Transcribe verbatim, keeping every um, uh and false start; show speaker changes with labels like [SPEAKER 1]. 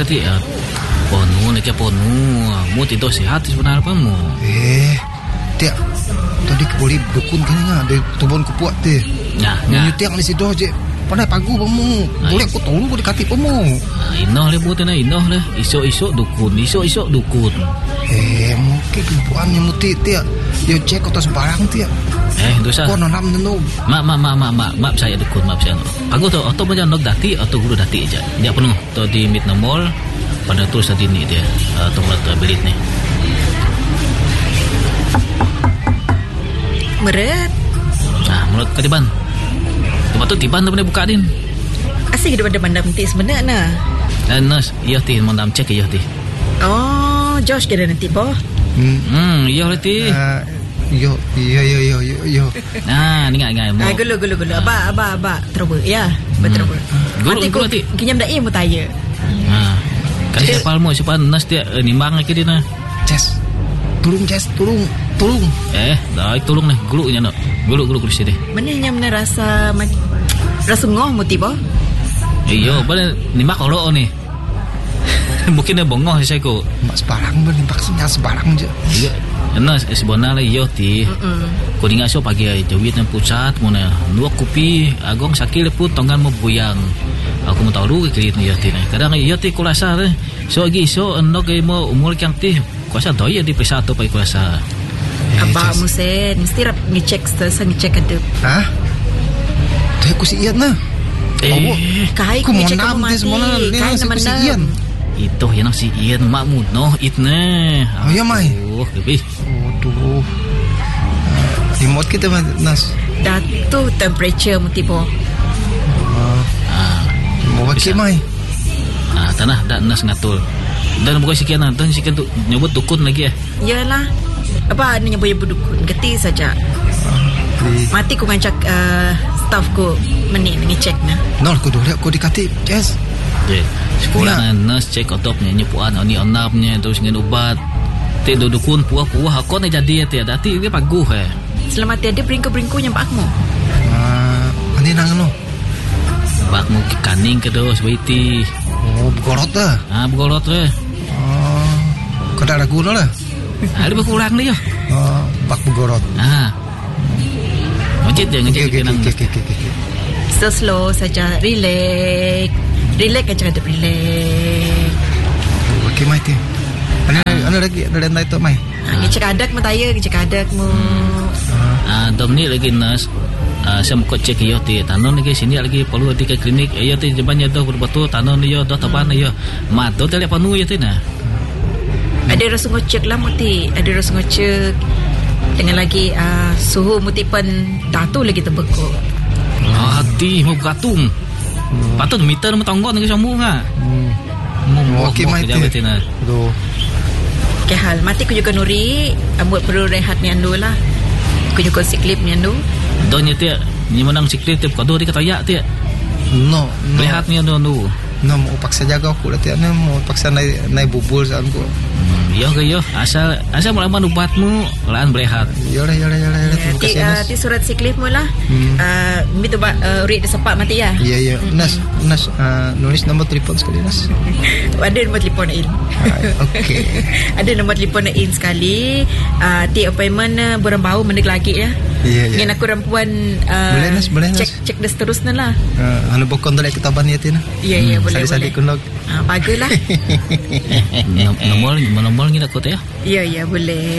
[SPEAKER 1] kati uh, ponu nak ponu mu tidur sihat sebenarnya apa mu
[SPEAKER 2] eh tiap tadi boleh dukun kan nga de tubon ku puak te
[SPEAKER 1] nah
[SPEAKER 2] nah tiang di situ je pandai pagu pamu boleh aku tolong ku dekati pamu
[SPEAKER 1] inoh le buat na inoh le isok-isok dukun isok-isok dukun
[SPEAKER 2] eh mungkin kumpuannya muti tiap dia cek kota sembarang tiap
[SPEAKER 1] eh dosa
[SPEAKER 2] kau nanam tentu
[SPEAKER 1] mak mak mak mak mak mak saya dukun mak saya pagu tu atau macam nok dati atau guru dati aja dia penuh tu di mid mall pada terus tadi ni dia atau uh, belit ni
[SPEAKER 3] meret
[SPEAKER 1] nah menurut ketiban tempat tu tiban tu boleh buka din
[SPEAKER 3] asyik dia pandang nanti sebenarnya
[SPEAKER 1] dan nas iya ti mandam cek iya ti
[SPEAKER 3] oh Josh kira nanti boh
[SPEAKER 2] hmm
[SPEAKER 1] hmm iya ti
[SPEAKER 2] uh, yo yo yo yo yo yo
[SPEAKER 1] nah ni ngai ngai mo
[SPEAKER 3] ah gulu gulu gulu aba aba aba terus ya betul betul
[SPEAKER 1] gulu gulu ti
[SPEAKER 3] kinyam dah ia mutaya
[SPEAKER 1] ah kan siapa mo siapa nas dia nimbang lagi dia na
[SPEAKER 2] Ces tolong Ces tolong tolong
[SPEAKER 1] eh dah tolong nih gulu nya no gulu gulu kursi deh
[SPEAKER 3] mana yang mana rasa rasa ngoh muti boh
[SPEAKER 1] iyo boleh nimbak kalau ni mungkin dia bongong saya ko
[SPEAKER 2] mak sebarang ber nimpak sinyal sebarang je
[SPEAKER 1] iya enas sebenarnya iyo ti ko dinga so pagi ai jawit nang pusat mo na dua kopi agong sakil pun tonggan mo buyang aku mau tahu lu kiri ni iyo ti kadang iyo ti ko rasa so gi so endo ke mo umur kang ti kuasa doy di pesa to pai kuasa
[SPEAKER 3] abah musen mesti rap ngecek stasa ngecek ada
[SPEAKER 2] hah tu aku si iat na
[SPEAKER 1] eh
[SPEAKER 3] kai
[SPEAKER 2] ku
[SPEAKER 3] ku
[SPEAKER 2] mau
[SPEAKER 3] ngecek
[SPEAKER 2] nam
[SPEAKER 3] kamu
[SPEAKER 2] des mana
[SPEAKER 3] mati kai
[SPEAKER 2] si
[SPEAKER 3] nama
[SPEAKER 2] si
[SPEAKER 3] nam
[SPEAKER 2] ian
[SPEAKER 1] itu yang si ian makmu no itne
[SPEAKER 2] oh ya mai
[SPEAKER 1] oh kebi
[SPEAKER 2] aduh remote kita nas
[SPEAKER 3] datu temperature muti boh
[SPEAKER 1] ah
[SPEAKER 2] mau pakai mai
[SPEAKER 1] ah tanah dak nas ngatul dan bukan sekian dan sekian tu nyebut dukun lagi ya
[SPEAKER 3] yalah apa ni nyebut-nyebut dukun geti saja mati ku ngancak uh, staff ku meni ngecek na
[SPEAKER 2] nol ku dulu aku dikati Ces
[SPEAKER 1] je sekolah na nas cek otopnya nyepuan oni onapnya terus ngin ubat te do dukun puah-puah aku na jadi ya dati dia paguh eh
[SPEAKER 3] selamat tiada bringko-bringko yang bakmu
[SPEAKER 2] ah ani nang no
[SPEAKER 1] bakmu kaning ke do sebaiti
[SPEAKER 2] oh begorot dah
[SPEAKER 1] ah begolot le
[SPEAKER 2] oh kada ada guna lah
[SPEAKER 1] ah dia berkurang ni yo
[SPEAKER 2] oh bak begorot
[SPEAKER 1] ah ngecit je ngecit
[SPEAKER 2] okey
[SPEAKER 1] kenang
[SPEAKER 2] okey okey okey
[SPEAKER 3] so slow saja relax relax aja ada relax
[SPEAKER 2] okey mai ti ana ana lagi ada yang itu mai
[SPEAKER 3] ha, ngecek adak mu taya ngecek adak mu
[SPEAKER 1] ah dom ni lagi nas Uh, saya mau cek iyo ti tanon lagi sini lagi perlu di ke klinik iyo ti jebannya dah betul tanon iyo dah taban iyo mat dah tele panu iyo ti nah
[SPEAKER 3] ada rasa ngecek lah muti ada rasa ngecek dengan lagi uh, suhu muti pun datu lagi terbeku
[SPEAKER 1] hati mau gatung patut meter mau tonggon lagi sambung ah
[SPEAKER 2] hmm okey mai ti aduh
[SPEAKER 3] ke hal mati ku juga nuri ambut perlu rehat ni andu lah ku juga siklip ni andu
[SPEAKER 1] donya ti ni menang siklit ti kado di katayak ti
[SPEAKER 2] no
[SPEAKER 1] rehat ni andu andu
[SPEAKER 2] no mau paksa jaga aku lah ti ana mau paksa naik naik bubul sa aku
[SPEAKER 1] yo ke yo asal asal melawan ubatmu laan berehat
[SPEAKER 2] yo lah yo lah yo lah terima
[SPEAKER 3] ti
[SPEAKER 2] kasih nas
[SPEAKER 3] ti surat siklip mu lah uh, mitu ba uri sepak mati ya
[SPEAKER 2] iya iya nas nas nulis nombor telefon sekali nas
[SPEAKER 3] ada nombor telefon in
[SPEAKER 2] okey
[SPEAKER 3] ada nombor telefon in sekali uh, ti appointment uh, borang bau mendek lagi ya
[SPEAKER 2] iya iya
[SPEAKER 3] ngin aku rampuan uh,
[SPEAKER 2] boleh nas boleh nas
[SPEAKER 3] cek cek dah seterusnya lah
[SPEAKER 2] uh, anu bokon tolak ketaban ya tina
[SPEAKER 3] iya iya boleh
[SPEAKER 2] boleh
[SPEAKER 3] boleh
[SPEAKER 2] kunog
[SPEAKER 3] ah bagus lah
[SPEAKER 1] nomor nomor ni nak kota ya
[SPEAKER 3] iya iya boleh